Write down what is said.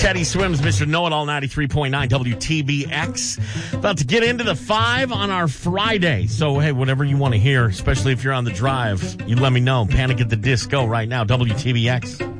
Teddy Swims, Mr. Know-It-All, 93.9 WTBX. About to get into the 5 on our Friday. So, hey, whatever you want to hear, especially if you're on the drive, you let me know. Panic at the Disco right now, WTBX.